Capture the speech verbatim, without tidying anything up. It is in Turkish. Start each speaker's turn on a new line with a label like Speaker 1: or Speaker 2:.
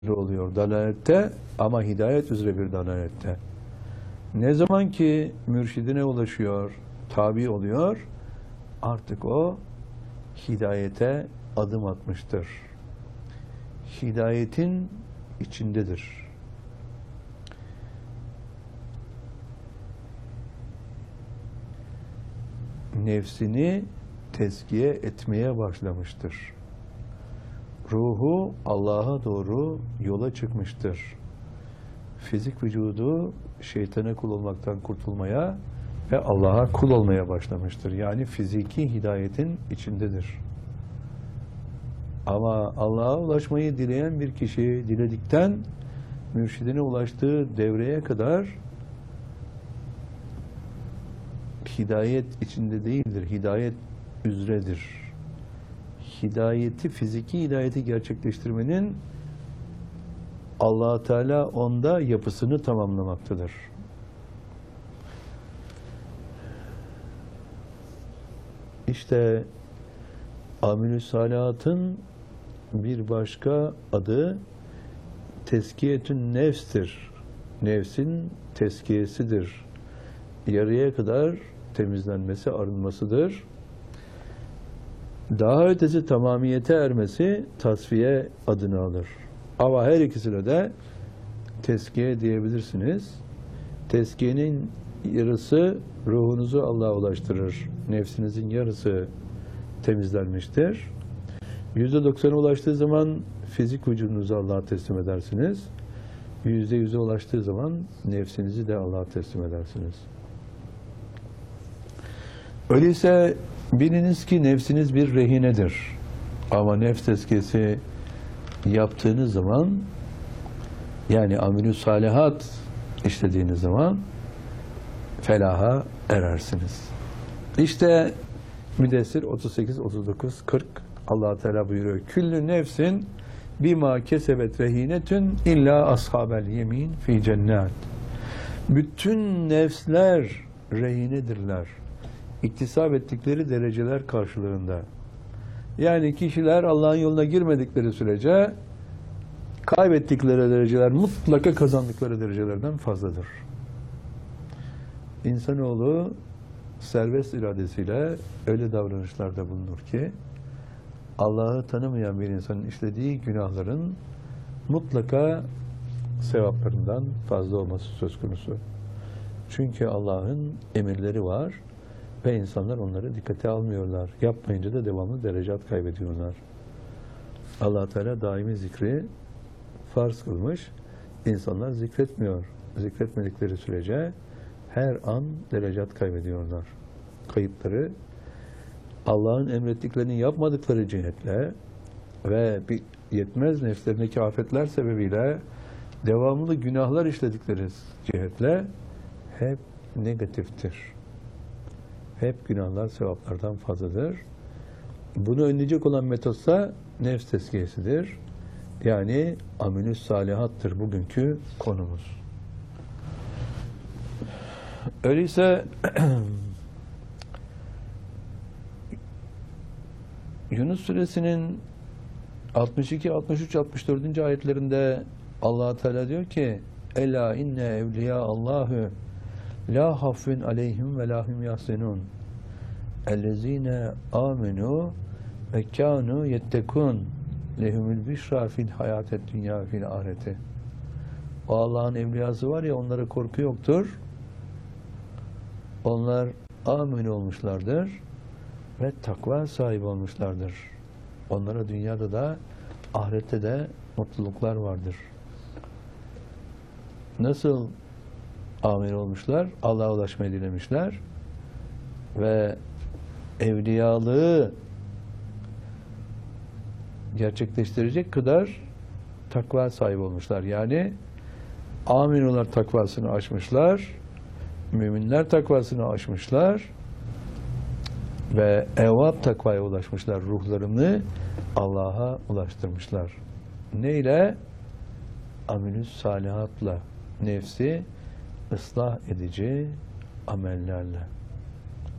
Speaker 1: oluyor dalalette ama hidayet üzere bir dalalette. Ne zaman ki mürşidine ulaşıyor, tabi oluyor, artık o hidayete adım atmıştır. Hidayetin içindedir. Nefsini tezkiye etmeye başlamıştır. Ruhu Allah'a doğru yola çıkmıştır. Fizik vücudu şeytana kul olmaktan kurtulmaya ve Allah'a kul olmaya başlamıştır. Yani fiziki hidayetin içindedir. Ama Allah'a ulaşmayı dileyen bir kişi diledikten mürşidine ulaştığı devreye kadar hidayet içinde değildir. Hidayet üzredir. Hidayeti, fiziki hidayeti gerçekleştirmenin Allah Teala onda yapısını tamamlamaktadır. İşte amel-i salihatın bir başka adı tezkiyetün nefstir. Nefsin tezkiyesidir. Yarıya kadar temizlenmesi, arınmasıdır. Daha ötesi tamamiyete ermesi tasfiye adını alır. Ama her ikisine de tezkiye diyebilirsiniz. Tezkiyenin yarısı ruhunuzu Allah'a ulaştırır. Nefsinizin yarısı temizlenmiştir. Yüzde doksana ulaştığı zaman fizik vücudunuzu Allah'a teslim edersiniz. Yüzde yüze ulaştığı zaman nefsinizi de Allah'a teslim edersiniz. Öyleyse biliniz ki nefsiniz bir rehinedir. Ama nefs tezkiyesi yaptığınız zaman, yani amel-i salihat işlediğiniz zaman felaha erersiniz. İşte Müddessir otuz sekiz, otuz dokuz, kırk Allah Teala buyuruyor. Küllü nefsin bima kesebet rehinetün illa ashabel yemin fi cennet. Bütün nefsler rehinedirler. İktisap ettikleri dereceler karşılığında. Yani kişiler Allah'ın yoluna girmedikleri sürece kaybettikleri dereceler mutlaka kazandıkları derecelerden fazladır. İnsanoğlu serbest iradesiyle öyle davranışlarda bulunur ki Allah'ı tanımayan bir insanın işlediği günahların mutlaka sevaplarından fazla olması söz konusu. Çünkü Allah'ın emirleri var ve insanlar onları dikkate almıyorlar. Yapmayınca da devamlı derecat kaybediyorlar. Allah Teala daimi zikri farz kılmış. İnsanlar zikretmiyor. Zikretmedikleri sürece her an derecat kaybediyorlar. Kayıpları Allah'ın emrettiklerini yapmadıkları cihetle ve bir yetmez nefslerindeki afetler sebebiyle devamlı günahlar işledikleri cihetle hep negatiftir. Hep günahlar sevaplardan fazladır. Bunu önleyecek olan metotsa nefs tezkiyesidir. Yani amel-i salihattır bugünkü konumuz. Öyleyse Yunus Suresinin altmış iki, altmış üç, altmış dördüncü ayetlerinde Allah Teala diyor ki: "Ela inne evliya Allahu la hafun aleyhim ve lahum yahzenun. Ellezine amenu ve kanu yettekun. Lehumul bişra fil hayatet dünya fil ahireti." O Allah'ın evliyası var ya, onlara korku yoktur. Onlar amin olmuşlardır ve takva sahibi olmuşlardır. Onlara dünyada da ahirette de mutluluklar vardır. Nasıl amin olmuşlar? Allah'a ulaşmayı dilemişler ve evliyalığı gerçekleştirecek kadar takva sahibi olmuşlar. Yani aminolar takvasını aşmışlar, müminler takvasını aşmışlar ve evvab takvaya ulaşmışlar. Ruhlarını Allah'a ulaştırmışlar. Neyle? Amel-i salihatla, nefsi ıslah edici amellerle.